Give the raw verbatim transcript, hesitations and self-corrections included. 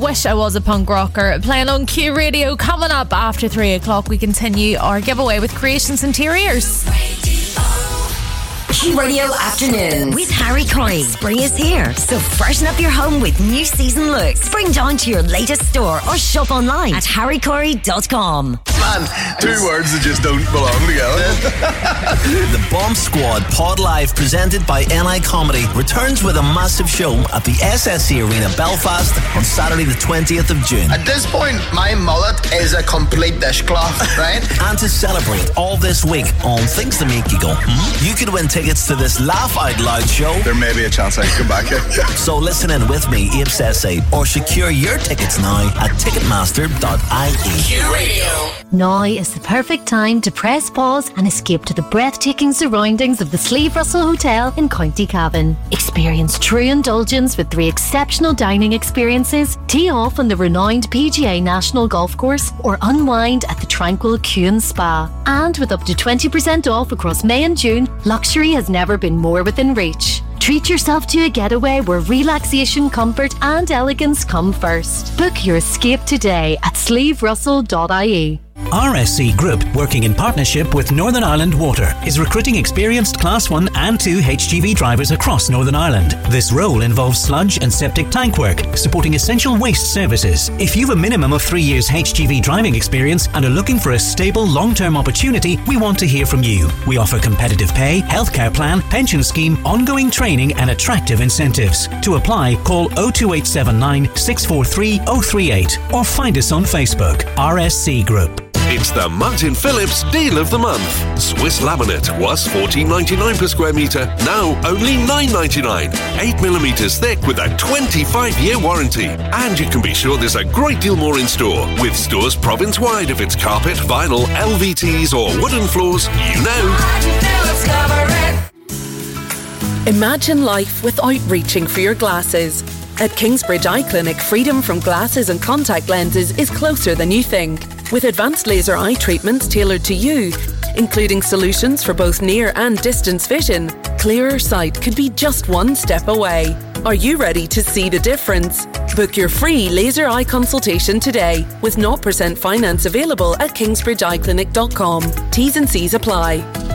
Wish I Was a Punk Rocker, playing on Q Radio. Coming up after three o'clock, we continue our giveaway with Creations Interiors. Q Radio Afternoon with Harry Curry. Spring is here, so freshen up your home with new season looks. Spring down to your latest store or shop online at harry curry dot com. Man, two words that just don't belong together. The Bomb Squad Pod Live, presented by N I Comedy, returns with a massive show at the S S C Arena, Belfast, on Saturday the twentieth of June. At this point, my mullet is a complete dishcloth, right? And to celebrate all this week on Things to Make You Go, hmm? you could win tickets to this Laugh Out Loud show. There may be a chance I can come back here. So listen in with me, Abe Sessay, or secure your tickets now at ticketmaster dot I E. Q Radio. Now is the perfect time to press pause and escape to the breathtaking surroundings of the Slieve Russell Hotel in County Cavan. Experience true indulgence with three exceptional dining experiences, tee off on the renowned P G A National Golf Course, or unwind at the tranquil Kuhn Spa. And with up to twenty percent off across May and June, luxury has never been more within reach. Treat yourself to a getaway where relaxation, comfort and elegance come first. Book your escape today at slieve russell dot I E. R S C Group, working in partnership with Northern Ireland Water, is recruiting experienced Class one and two H G V drivers across Northern Ireland. This role involves sludge and septic tank work, supporting essential waste services. If you have a minimum of three years H G V driving experience and are looking for a stable, long-term opportunity, we want to hear from you. We offer competitive pay, healthcare plan, pension scheme, ongoing training and attractive incentives. To apply, call oh two eight seven nine, six four three, oh three eight or find us on Facebook. R S C Group. It's the Martin Phillips Deal of the Month. Swiss laminate was fourteen ninety-nine per square metre, now only nine ninety-nine. eight millimetres thick with a twenty-five year warranty. And you can be sure there's a great deal more in store, with stores province-wide if it's carpet, vinyl, L V Ts or wooden floors, you know. Imagine life without reaching for your glasses. At Kingsbridge Eye Clinic, freedom from glasses and contact lenses is closer than you think. With advanced laser eye treatments tailored to you, including solutions for both near and distance vision, clearer sight could be just one step away. Are you ready to see the difference? Book your free laser eye consultation today with zero percent finance available at kingsbridge eye clinic dot com. T's and C's apply.